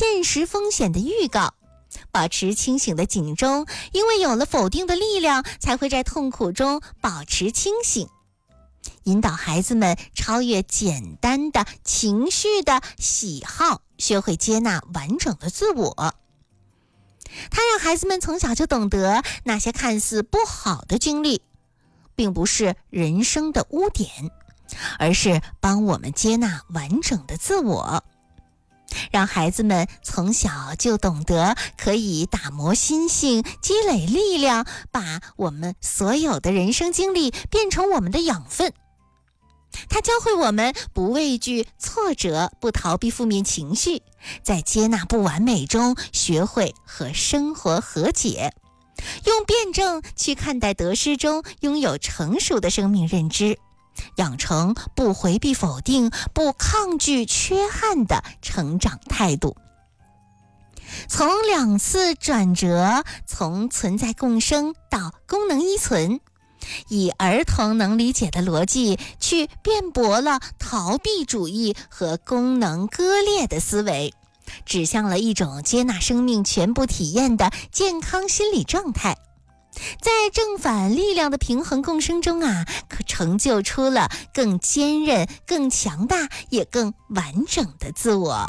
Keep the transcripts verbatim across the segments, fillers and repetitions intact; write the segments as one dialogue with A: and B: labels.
A: 现实风险的预告，保持清醒的警钟，因为有了否定的力量，才会在痛苦中保持清醒。引导孩子们超越简单的情绪的喜好，学会接纳完整的自我。他让孩子们从小就懂得，那些看似不好的经历并不是人生的污点，而是帮我们接纳完整的自我。让孩子们从小就懂得可以打磨心性，积累力量，把我们所有的人生经历变成我们的养分。他教会我们不畏惧挫折，不逃避负面情绪，在接纳不完美中学会和生活和解，用辩证去看待得失中拥有成熟的生命认知，养成不回避否定、不抗拒缺憾的成长态度。从两次转折，从存在共生到功能依存，以儿童能理解的逻辑去辩驳了逃避主义和功能割裂的思维，指向了一种接纳生命全部体验的健康心理状态。在正反力量的平衡共生中啊，可成就出了更坚韧、更强大也更完整的自我。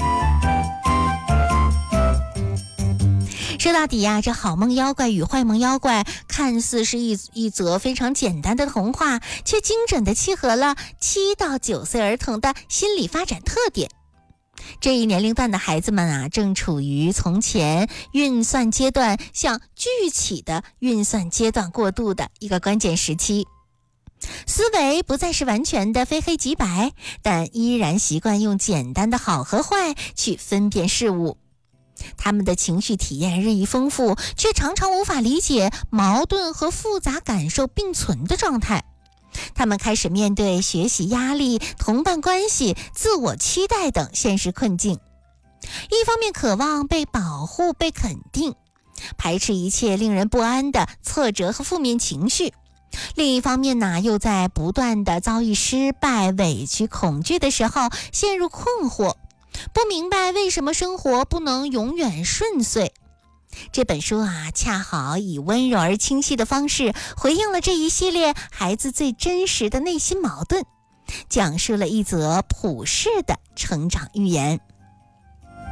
A: 说到底呀、啊，这好梦妖怪与坏梦妖怪看似是一一则非常简单的童话，却精准地契合了七到九岁儿童的心理发展特点。这一年龄段的孩子们啊，正处于从前运算阶段向具体的运算阶段过渡的一个关键时期。思维不再是完全的非黑即白，但依然习惯用简单的好和坏去分辨事物。他们的情绪体验日益丰富，却常常无法理解矛盾和复杂感受并存的状态。他们开始面对学习压力、同伴关系、自我期待等现实困境。一方面渴望被保护、被肯定，排斥一切令人不安的挫折和负面情绪；另一方面呢，又在不断的遭遇失败、委屈、恐惧的时候陷入困惑，不明白为什么生活不能永远顺遂。这本书啊，恰好以温柔而清晰的方式回应了这一系列孩子最真实的内心矛盾，讲述了一则普世的成长寓言。